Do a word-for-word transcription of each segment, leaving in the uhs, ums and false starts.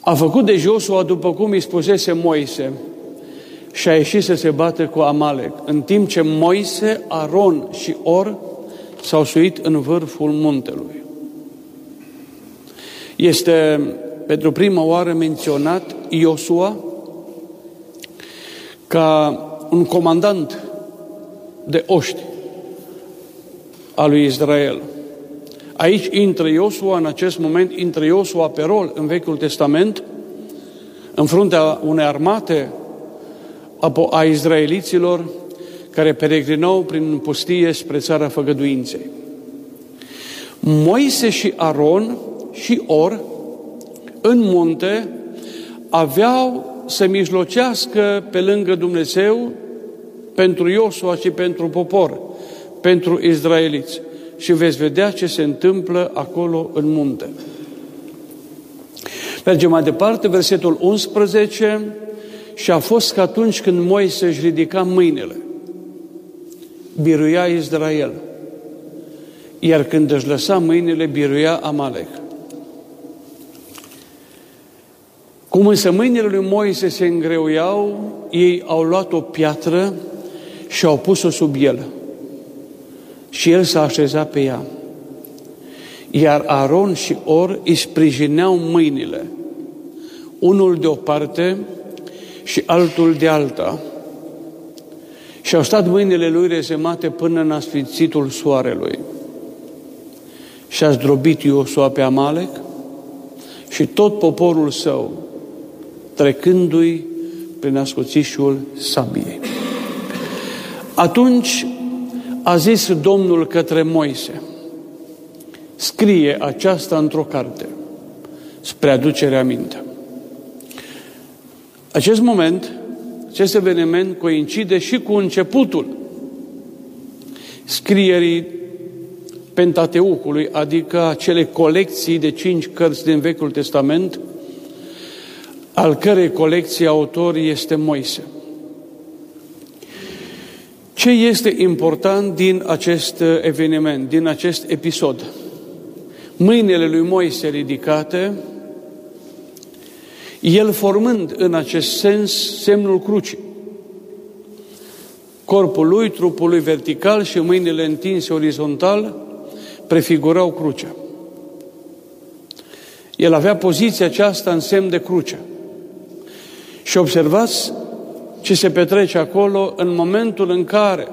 A făcut de Josua după cum îi spusese Moise și a ieșit să se bată cu Amalek, în timp ce Moise, Aron și Or s-au suit în vârful muntelui. Este pentru prima oară menționat Iosua ca un comandant de oști al lui Israel. Aici intră Iosua, în acest moment intră Iosua pe rol în Vechiul Testament, în fruntea unei armate a izraeliților care peregrinau prin pustie spre țara făgăduinței. Moise și Aron și Or în munte aveau să mijlocească pe lângă Dumnezeu pentru Iosua și pentru popor, pentru izraeliți. Și veți vedea ce se întâmplă acolo în munte. Mergem mai departe, versetul unsprezece. Și a fost că atunci când Moise își ridica mâinile, biruia Israel, iar când își lăsa mâinile, biruia Amalek. Cum însă mâinile lui Moise se îngreuiau, ei au luat o piatră și au pus-o sub el. Și el s-a așezat pe ea. Iar Aron și Or îi sprijineau mâinile, unul de o parte și altul de alta. Și au stat mâinile lui rezemate până în asfințitul soarelui. Și a zdrobit Iosua pe Amalek și tot poporul său, trecându-i prin ascuțișul sabiei. Atunci a zis Domnul către Moise: scrie aceasta într-o carte, spre aducere aminte. Acest moment, acest eveniment coincide și cu începutul scrierii Pentateucului, adică acele colecții de cinci cărți din Vechiul Testament, al cărei colecție autor este Moise. Ce este important din acest eveniment, din acest episod? Mâinile lui Moise ridicate, el formând în acest sens semnul crucii. Corpul lui, trupul lui vertical și mâinile întinse orizontal prefigurau crucea. El avea poziția aceasta în semn de cruce. Și observați ce se petrece acolo în momentul în care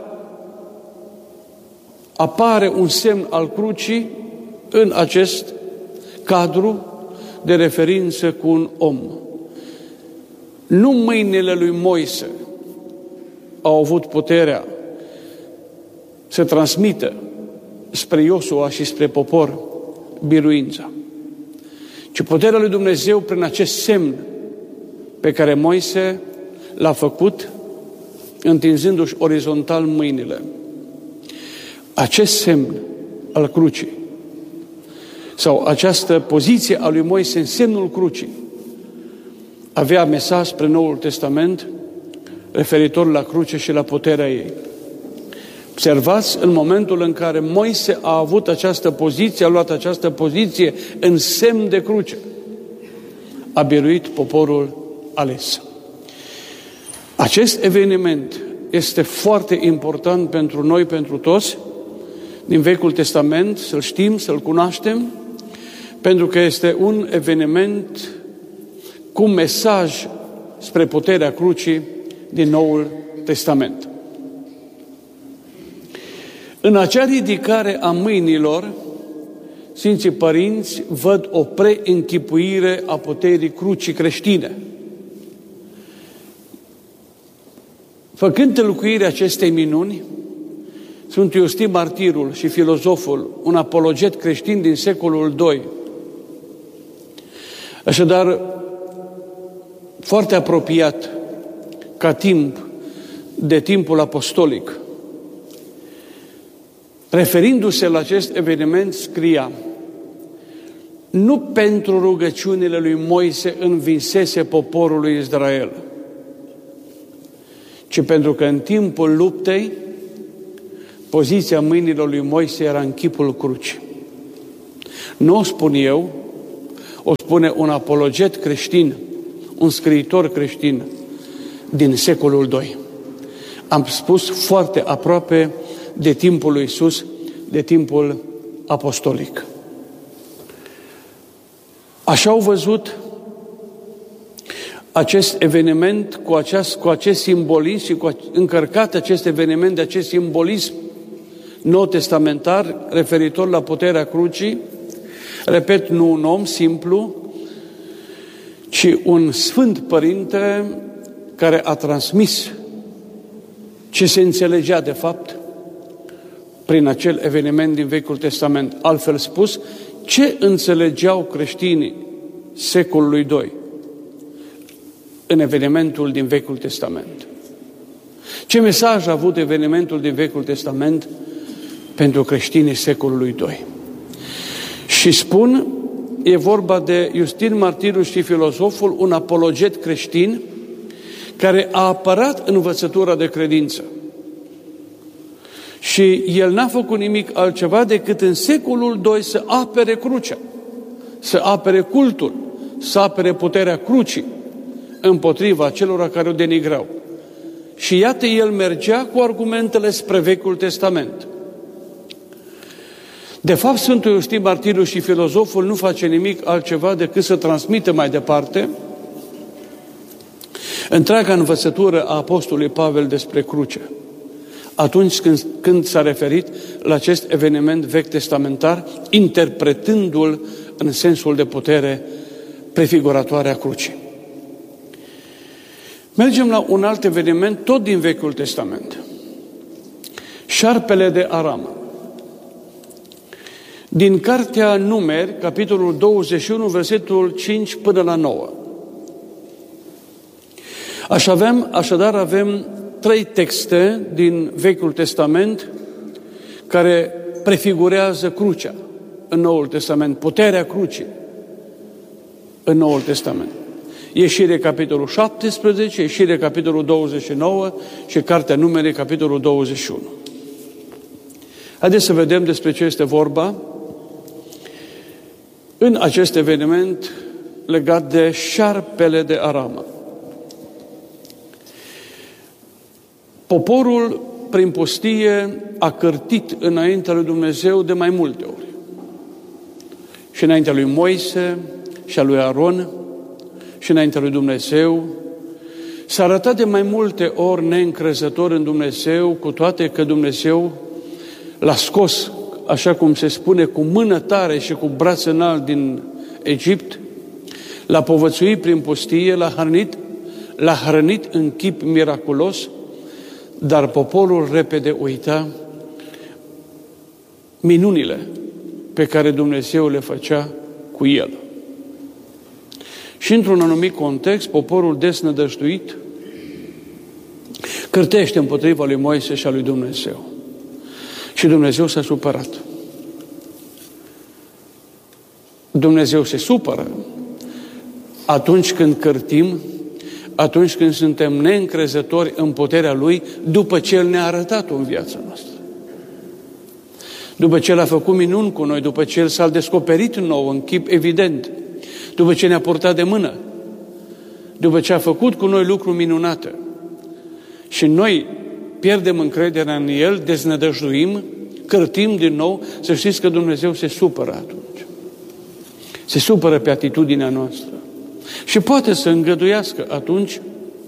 apare un semn al crucii în acest cadru de referință cu un om. Nu mâinile lui Moise au avut puterea să transmită spre Iosua și spre popor biruința, ci puterea lui Dumnezeu prin acest semn pe care Moise l-a făcut întinzându-și orizontal mâinile. Acest semn al crucii sau această poziție a lui Moise în semnul crucii avea mesaj spre Noul Testament referitor la cruce și la puterea ei. Observați, în momentul în care Moise a avut această poziție, a luat această poziție în semn de cruce, a biruit poporul ales. Acest eveniment este foarte important pentru noi, pentru toți, din Vechiul Testament, să-l știm, să-l cunoaștem, pentru că este un eveniment cu mesaj spre puterea crucii din Noul Testament. În acea ridicare a mâinilor, Sfinții Părinți văd o preînchipuire a puterii crucii creștine. Făcând tălcuirea acestei minuni, Sfântul Iustin Martirul și filozoful, un apologet creștin din secolul doi, așadar foarte apropiat ca timp de timpul apostolic, referindu-se la acest eveniment, scria: nu pentru rugăciunile lui Moise învinsese poporul lui Israel, ci pentru că în timpul luptei poziția mâinilor lui Moise era în chipul crucii. Nu o spun eu, O spune un apologet creștin, un scriitor creștin din secolul doi. Am spus foarte aproape de timpul lui Iisus, de timpul apostolic. Așa au văzut acest eveniment cu, aceast, cu acest simbolism și cu încărcat acest eveniment de acest simbolism nou-testamentar referitor la puterea crucii. Repet, nu un om simplu, ci un sfânt părinte care a transmis ce se înțelegea de fapt prin acel eveniment din Vechiul Testament. Altfel spus, ce înțelegeau creștinii secolului doi în evenimentul din Vechiul Testament? Ce mesaj a avut evenimentul din Vechiul Testament pentru creștinii secolului doi? Și spun, e vorba de Iustin Martirul și filozoful, un apologet creștin care a apărat învățătura de credință. Și el n-a făcut nimic altceva decât în secolul doi să apere crucea, să apere cultul, să apere puterea crucii împotriva celor care o denigrau. Și iată, el mergea cu argumentele spre Vechiul Testament. De fapt, Sfântul Iustin Martirul și filozoful nu face nimic altceva decât să transmită mai departe întreaga învățătură a apostolului Pavel despre cruce. Atunci când, când s-a referit la acest eveniment vechi testamentar, interpretându-l în sensul de putere prefiguratoare a crucii. Mergem la un alt eveniment, tot din Vechiul Testament. Șarpele de Aram. Din Cartea Numeri, capitolul douăzeci și unu, versetul cinci până la nouă. Aș avem, așadar avem trei texte din Vechiul Testament care prefigurează crucea în Noul Testament, puterea crucii în Noul Testament. Ieșire, capitolul șaptesprezece, Ieșire, capitolul douăzeci și nouă și Cartea Numeri, capitolul douăzeci și unu. Haideți să vedem despre ce este vorba în acest eveniment legat de șarpele de Aram. Poporul prin pustie a cârtit înaintea lui Dumnezeu de mai multe ori. Și înaintea lui Moise și a lui Aron și înaintea lui Dumnezeu. S-a arătat de mai multe ori neîncrezător în Dumnezeu, cu toate că Dumnezeu l-a scos, așa cum se spune, cu mână tare și cu braț înalt din Egipt, l-a povățuit prin pustie, l-a hrănit, l-a hrănit în chip miraculos, dar poporul repede uita minunile pe care Dumnezeu le făcea cu el. Și într-un anumit context, poporul desnădăjduit cârtește împotriva lui Moise și a lui Dumnezeu. Și Dumnezeu s-a supărat. Dumnezeu se supără atunci când cârtim, atunci când suntem neîncrezători în puterea Lui, după ce El ne-a arătat-o în viața noastră. După ce El a făcut minuni cu noi, după ce El s-a descoperit nou în chip evident, după ce ne-a purtat de mână, după ce a făcut cu noi lucruri minunate și noi pierdem încrederea în El, deznădăjduim, cârtim din nou, să știți că Dumnezeu se supără atunci. Se supără pe atitudinea noastră. Și poate să îngăduiască atunci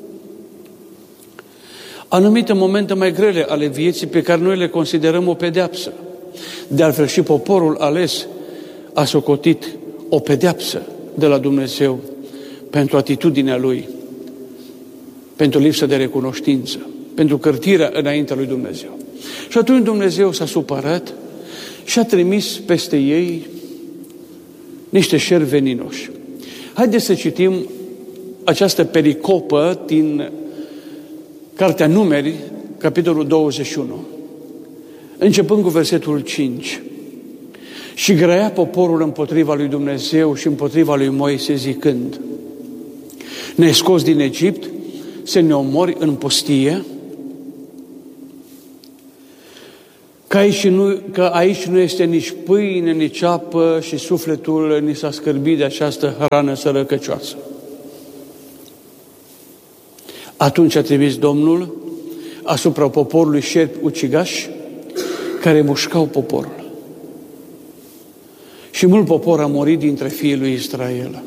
anumite momente mai grele ale vieții pe care noi le considerăm o pedeapsă. De altfel și poporul ales a socotit o pedeapsă de la Dumnezeu pentru atitudinea lui, pentru lipsa de recunoștință, pentru cârtirea înaintea lui Dumnezeu. Și atunci Dumnezeu s-a supărat și a trimis peste ei niște șerpi veninoși. Haideți să citim această pericopă din Cartea Numeri, capitolul douăzeci și unu, începând cu versetul cinci. Și grăia poporul împotriva lui Dumnezeu și împotriva lui Moise zicând: ne-ai scos din Egipt să ne omori în pustie? Că aici, nu, că aici nu este nici pâine, nici apă și sufletul ni s-a scârbit de această hrană sărăcăcioasă. Atunci a trimis Domnul asupra poporului șerpi ucigași care mușcau poporul. Și mult popor a murit dintre fiii lui Israel.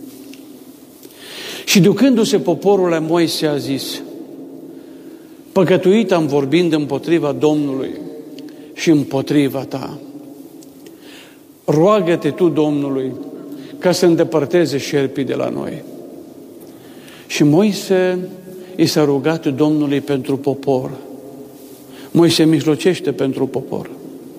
Și ducându-se poporul la Moise a zis: păcătuit am vorbind împotriva Domnului și împotriva ta. Roagă-te tu Domnului ca să îndepărteze șerpii de la noi. Și Moise i s-a rugat Domnului pentru popor. Moise mijlocește pentru popor.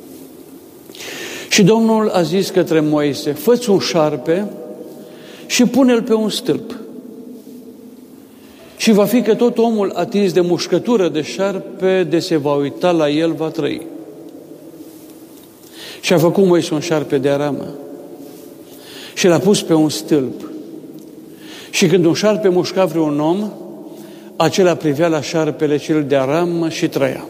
Și Domnul a zis către Moise: fă-ți un șarpe și pune-l pe un stâlp. Și va fi că tot omul atins de mușcătură de șarpe, de se va uita la el, va trăi. Și a făcut Moise un șarpe de aramă și l-a pus pe un stâlp. Și când un șarpe mușca vreun om, acela privea la șarpele cel de aramă și trăia.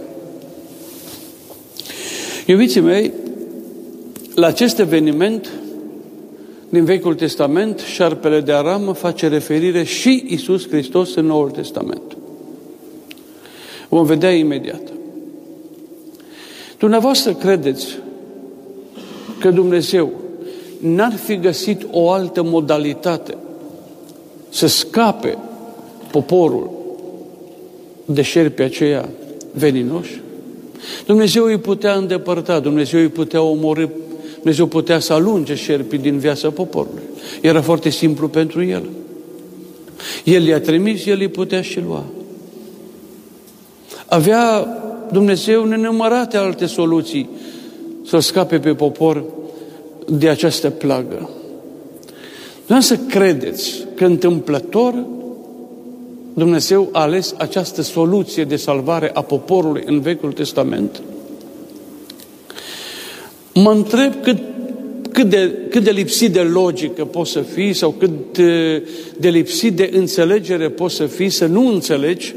Iubiții mei, la acest eveniment din Vechiul Testament, șarpele de aramă face referire și Iisus Hristos în Noul Testament. Vom vedea imediat. Dumneavoastră credeți că Dumnezeu n-ar fi găsit o altă modalitate să scape poporul de șerpii aceia veninoși? Dumnezeu îi putea îndepărta, Dumnezeu îi putea omorî, Dumnezeu putea să alunge șerpii din viața poporului. Era foarte simplu pentru El. El i-a trimis, El îi putea și lua. Avea Dumnezeu nenumărate alte soluții să scape pe popor de această plagă. Vreau să credeți că întâmplător Dumnezeu a ales această soluție de salvare a poporului în Vechiul Testament? Mă întreb cât, cât, de, cât de lipsit de logică poți să fii sau cât de, de lipsit de înțelegere poți să fii să nu înțelegi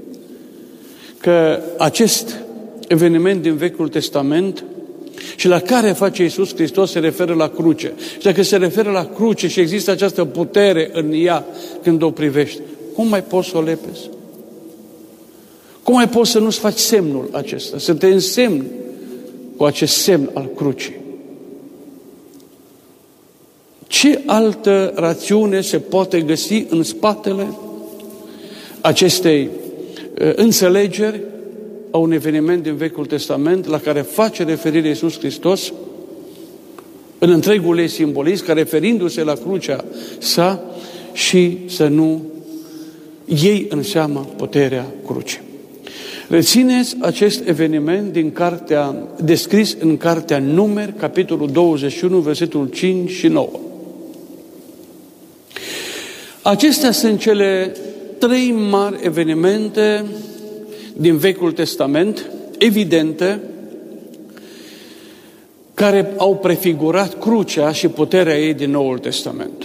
că acest eveniment din Vechiul Testament și la care face Iisus Hristos se referă la cruce. Și dacă se referă la cruce și există această putere în ea când o privești, cum mai poți să o lepezi? Cum mai poți să nu-ți faci semnul acesta? Să te însemni cu acest semn al crucii. Ce altă rațiune se poate găsi în spatele acestei uh, înțelegeri a un eveniment din Vechiul Testament la care face referire Iisus Hristos în întregul ei simbolism, ca referindu-se la crucea sa și să nu iei în seamă puterea crucii. Rețineți acest eveniment din cartea, descris în cartea Numeri, capitolul douăzeci și unu, versetul cinci și nouă. Acestea sunt cele trei mari evenimente din Vechiul Testament, evidente, care au prefigurat crucea și puterea ei din Noul Testament.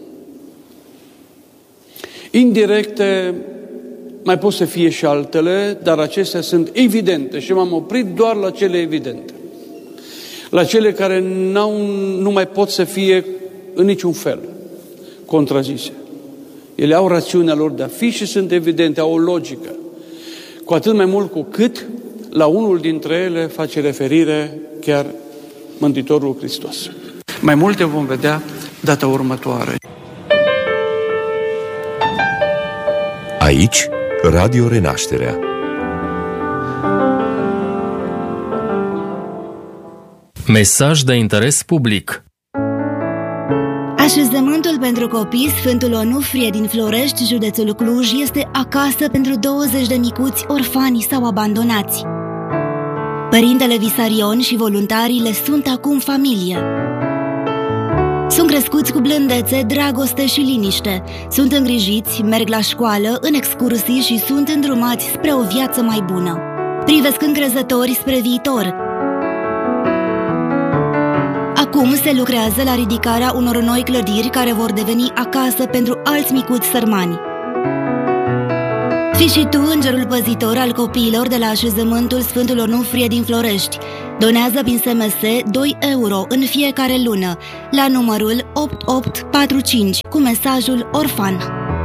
Indirecte, mai pot să fie și altele, dar acestea sunt evidente și m-am oprit doar la cele evidente. La cele care n-au, nu mai pot să fie în niciun fel contrazise. Ele au rațiunea lor de a fi și sunt evidente, au o logică. Cu atât mai mult cu cât la unul dintre ele face referire chiar Mântuitorul Hristos. Mai multe vom vedea data următoare. Aici, Radio Renașterea. Mesaj de interes public. Așezământul pentru copii Sfântul Onufrie din Florești, județul Cluj, este acasă pentru douăzeci de micuți orfani sau abandonați. Părintele Visarion și voluntarii le sunt acum familie. Sunt crescuți cu blândețe, dragoste și liniște. Sunt îngrijiți, merg la școală, în excursii și sunt îndrumați spre o viață mai bună. Privesc încrezători spre viitor. Acum se lucrează la ridicarea unor noi clădiri care vor deveni acasă pentru alți micuți sărmani. Fii și tu îngerul păzitor al copiilor de la așezământul Sfântul Onufrie din Florești. Donează prin S M S doi euro în fiecare lună la numărul opt opt patru cinci cu mesajul Orfan.